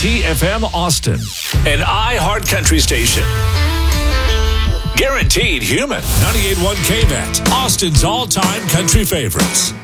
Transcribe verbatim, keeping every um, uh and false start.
T F M Austin, an iHeart Country station. Guaranteed human. ninety-eight point one K V A T, Austin's all-time country favorites.